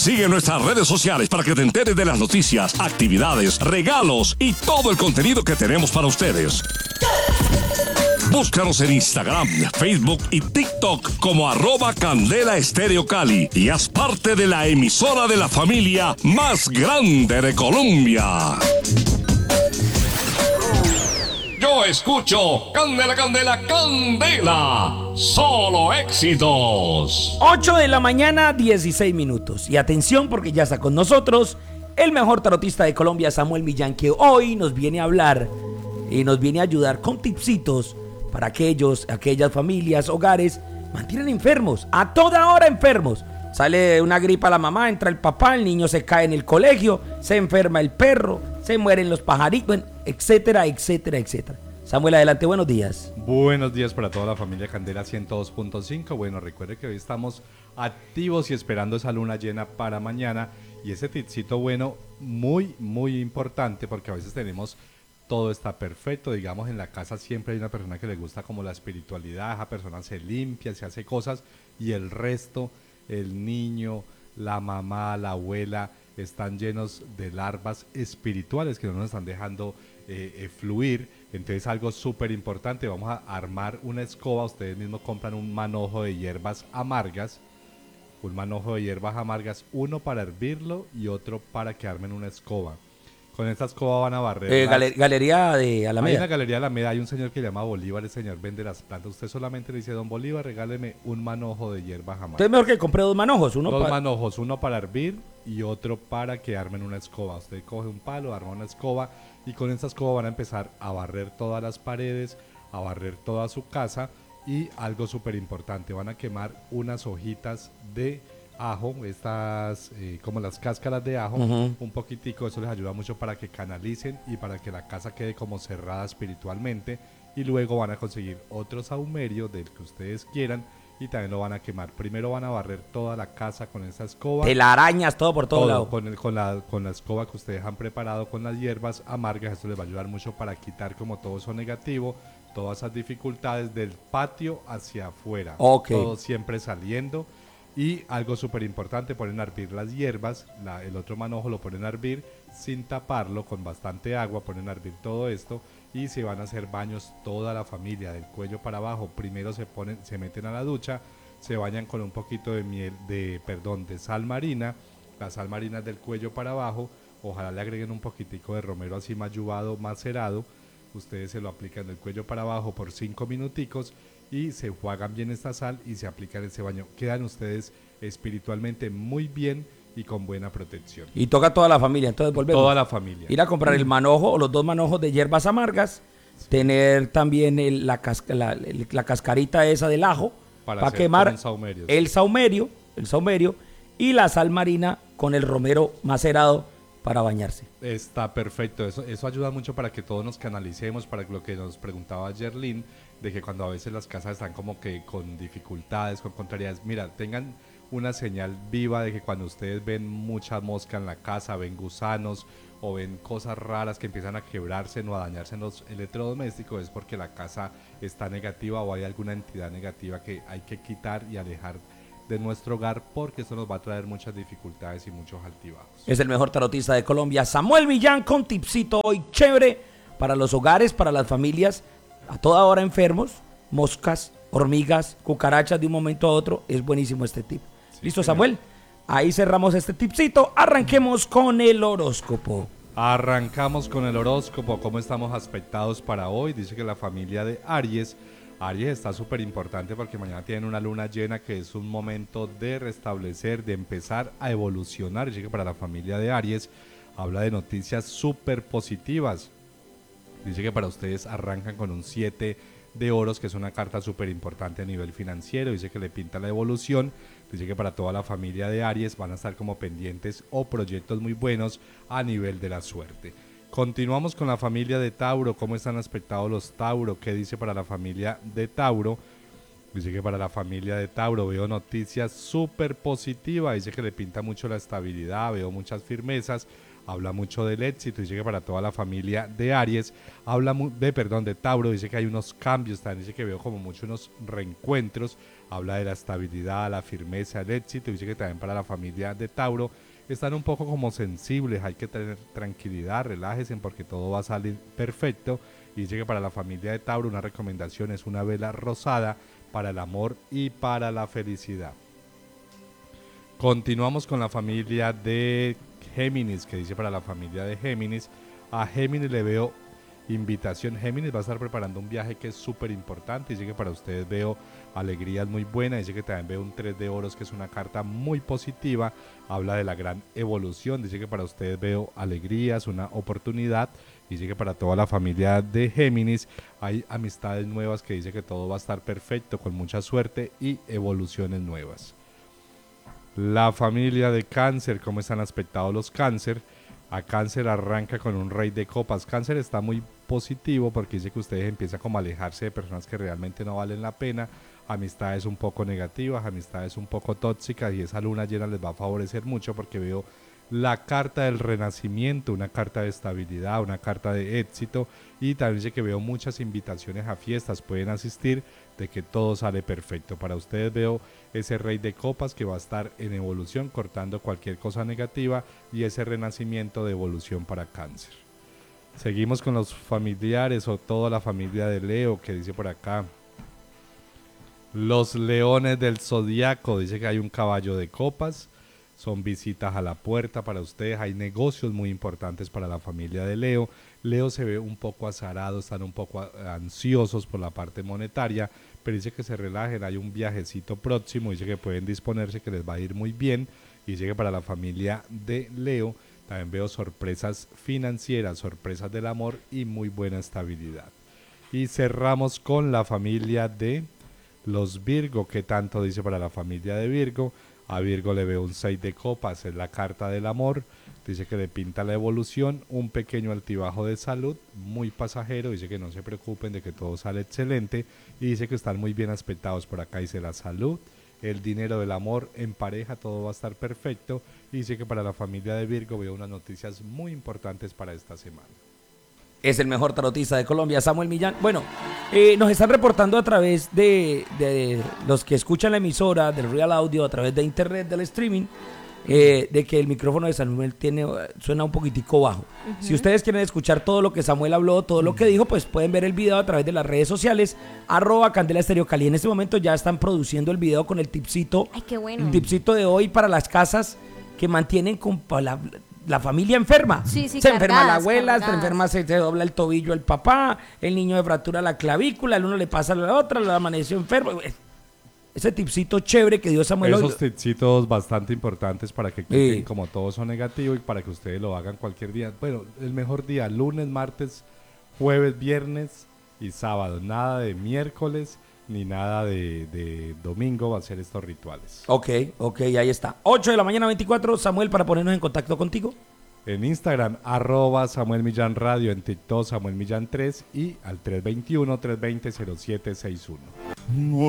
Sigue nuestras redes sociales para que te enteres de las noticias, actividades, regalos y todo el contenido que tenemos para ustedes. Búscanos en Instagram, Facebook y TikTok como @Candela Estéreo Cali y haz parte de la emisora de la familia más grande de Colombia. Yo escucho Candela, Candela, Candela. Solo éxitos. 8 de la mañana, 16 minutos. Y atención porque ya está con nosotros el mejor tarotista de Colombia, Samuel Millán, que hoy nos viene a hablar y nos viene a ayudar con tipsitos para aquellas familias, hogares, mantienen enfermos, a toda hora enfermos. Sale una gripa la mamá, entra el papá, el niño se cae en el colegio, se enferma el perro, se mueren los pajaritos, etcétera, etcétera, etcétera. Samuel, adelante, buenos días. Buenos días para toda la familia Candela 102.5. Bueno, recuerde que hoy estamos activos y esperando esa luna llena para mañana. Y ese tipcito bueno, muy, muy importante, porque a veces tenemos todo está perfecto, digamos en la casa siempre hay una persona que le gusta como la espiritualidad, esa persona se limpia, se hace cosas y el resto, el niño, la mamá, la abuela, están llenos de larvas espirituales que no nos están dejando fluir. Entonces algo súper importante, vamos a armar una escoba, ustedes mismos compran un manojo de hierbas amargas, uno para hervirlo y otro para que armen una escoba. Con esta escoba van a barrer. Galería de Alameda. Hay una galería de Alameda, hay un señor que se llama Bolívar, el señor vende las plantas. Usted solamente le dice, don Bolívar, regáleme un manojo de hierbas amargas. Entonces mejor que compre dos manojos. Manojos, uno para hervir y otro para que armen una escoba. Usted coge un palo, arma una escoba y con esta escoba van a empezar a barrer todas las paredes, a barrer toda su casa y algo súper importante, van a quemar unas hojitas de ajo, estas como las cáscaras de ajo, un poquitico, eso les ayuda mucho para que canalicen y para que la casa quede como cerrada espiritualmente, y luego van a conseguir otro saumerio del que ustedes quieran y también lo van a quemar. Primero van a barrer toda la casa con esa escoba, telarañas, todo por todo lado, con la escoba que ustedes han preparado con las hierbas amargas. Esto les va a ayudar mucho para quitar como todo eso negativo, todas esas dificultades del patio hacia afuera, todo siempre saliendo. Y algo súper importante, ponen a hervir las hierbas, el otro manojo lo ponen a hervir sin taparlo, con bastante agua, ponen a hervir todo esto y se van a hacer baños toda la familia, del cuello para abajo. Primero se meten a la ducha, se bañan con un poquito de sal marina, la sal marina es del cuello para abajo, ojalá le agreguen un poquitico de romero así mayugado, macerado, ustedes se lo aplican del cuello para abajo por 5 minuticos y se enjuagan bien esta sal y se aplican ese baño. Quedan ustedes espiritualmente muy bien y con buena protección. Y toca toda la familia, entonces volvemos. Toda la familia. Ir a comprar el manojo o los dos manojos de hierbas amargas, tener también la cascarita esa del ajo para quemar el saumerio y la sal marina con el romero macerado para bañarse. Está perfecto, eso ayuda mucho para que todos nos canalicemos, para lo que nos preguntaba Yerlin, de que cuando a veces las casas están como que con dificultades, con contrariedades, mira, tengan una señal viva de que cuando ustedes ven mucha mosca en la casa, ven gusanos o ven cosas raras que empiezan a quebrarse o a dañarse en los electrodomésticos, es porque la casa está negativa o hay alguna entidad negativa que hay que quitar y alejar de nuestro hogar, porque eso nos va a traer muchas dificultades y muchos altibajos. Es el mejor tarotista de Colombia, Samuel Millán, con tipsito hoy chévere para los hogares, para las familias, a toda hora enfermos, moscas, hormigas, cucarachas de un momento a otro. Es buenísimo este tip. Sí, ¿listo, Samuel? Ahí cerramos este tipcito. Arranquemos con el horóscopo. Arrancamos con el horóscopo. ¿Cómo estamos aspectados para hoy? Dice que la familia de Aries está súper importante porque mañana tienen una luna llena, que es un momento de restablecer, de empezar a evolucionar. Dice que para la familia de Aries habla de noticias súper positivas. Dice que para ustedes arrancan con un 7 de oros, que es una carta súper importante a nivel financiero. Dice que le pinta la evolución. Dice que para toda la familia de Aries van a estar como pendientes o proyectos muy buenos a nivel de la suerte. Continuamos con la familia de Tauro. ¿Cómo están aspectados los Tauro? ¿Qué dice para la familia de Tauro? Dice que para la familia de Tauro veo noticias súper positivas. Dice que le pinta mucho la estabilidad, veo muchas firmezas. habla mucho del éxito. Dice que para toda la familia de Aries, de Tauro, dice que hay unos cambios, también dice que veo como muchos unos reencuentros, habla de la estabilidad, la firmeza, el éxito. Dice que también para la familia de Tauro están un poco como sensibles, hay que tener tranquilidad, relájense porque todo va a salir perfecto. Y dice que para la familia de Tauro una recomendación es una vela rosada para el amor y para la felicidad. Continuamos con la familia de Géminis, que dice para la familia de Géminis, a Géminis le veo invitación. Géminis va a estar preparando un viaje que es súper importante. Dice que para ustedes veo alegrías muy buenas. Dice que también veo un 3 de oros, que es una carta muy positiva, habla de la gran evolución. Dice que para ustedes veo alegrías, una oportunidad. Dice que para toda la familia de Géminis hay amistades nuevas, que dice que todo va a estar perfecto, con mucha suerte y evoluciones nuevas. La familia de Cáncer, ¿cómo están aspectados los Cáncer? A Cáncer arranca con un rey de copas. Cáncer está muy positivo porque dice que ustedes empiezan como a alejarse de personas que realmente no valen la pena, amistades un poco negativas, amistades un poco tóxicas, y esa luna llena les va a favorecer mucho porque veo la carta del renacimiento, una carta de estabilidad, una carta de éxito, y también dice que veo muchas invitaciones a fiestas, pueden asistir, de que todo sale perfecto. Para ustedes veo ese rey de copas que va a estar en evolución, cortando cualquier cosa negativa, y ese renacimiento de evolución para Cáncer. Seguimos con los familiares o toda la familia de Leo, que dice por acá, los leones del zodiaco, dice que hay un caballo de copas, son visitas a la puerta para ustedes, hay negocios muy importantes para la familia de Leo. Leo se ve un poco azarado, están un poco ansiosos por la parte monetaria, pero dice que se relajen, hay un viajecito próximo, dice que pueden disponerse, que les va a ir muy bien. Y dice que para la familia de Leo también veo sorpresas financieras, sorpresas del amor y muy buena estabilidad. Y cerramos con la familia de los Virgo, que tanto dice para la familia de Virgo. A Virgo le veo un 6 de copas, es la carta del amor, dice que le pinta la evolución, un pequeño altibajo de salud, muy pasajero, dice que no se preocupen, de que todo sale excelente, y dice que están muy bien aspectados. Por acá dice la salud, el dinero, el amor, en pareja, todo va a estar perfecto, y dice que para la familia de Virgo veo unas noticias muy importantes para esta semana. Es el mejor tarotista de Colombia, Samuel Millán. Bueno, nos están reportando a través de los que escuchan la emisora, del Real Audio, a través de internet, del streaming, de que el micrófono de Samuel suena un poquitico bajo. Si ustedes quieren escuchar todo lo que Samuel habló, todo lo que dijo, pues pueden ver el video a través de las redes sociales, @Candela Estéreo Cali. En este momento ya están produciendo el video con el tipcito. Ay, qué bueno. El tipcito de hoy para las casas que mantienen con la familia enferma. Sí, se enferma la abuela, cargadas. se enferma, se dobla el tobillo el papá, el niño de fractura la clavícula, el uno le pasa a la otra, le amaneció enfermo. Ese tipcito chévere que dio Samuel. Esos tipsitos bastante importantes para que quiten como todos son negativos, y para que ustedes lo hagan cualquier día. Bueno, el mejor día, lunes, martes, jueves, viernes y sábado. Nada de miércoles ni nada de domingo va a ser estos rituales. Ok, ahí está. 8 de la mañana, 24, Samuel, para ponernos en contacto contigo. En Instagram, @Samuel Millán Radio, en TikTok, Samuel Millán 3, y al 321-320-0761.